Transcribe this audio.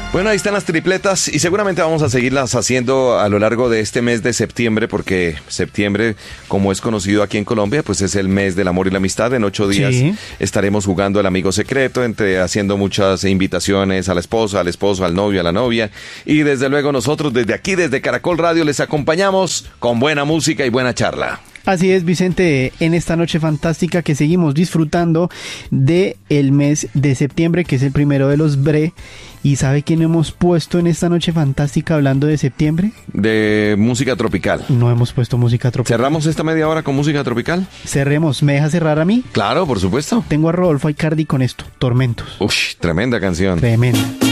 Bueno, ahí están las tripletas y seguramente vamos a seguirlas haciendo a lo largo de este mes de septiembre, porque septiembre, como es conocido aquí en Colombia, pues es el mes del amor y la amistad. En 8 días estaremos jugando el amigo secreto, haciendo muchas invitaciones a la esposa, al esposo, al novio, a la novia. Y desde luego nosotros desde aquí, desde Caracol Radio, les acompañamos con buena música y buena charla. Así es, Vicente, en esta noche fantástica que seguimos disfrutando de el mes de septiembre, que es el primero de los BRE. ¿Y sabe quién hemos puesto en esta noche fantástica hablando de septiembre? De música tropical. No hemos puesto música tropical. ¿Cerramos esta media hora con música tropical? Cerremos. ¿Me deja cerrar a mí? Claro, por supuesto. Tengo a Rodolfo Aicardi con esto, Tormentos. Uy, tremenda canción. Tremenda.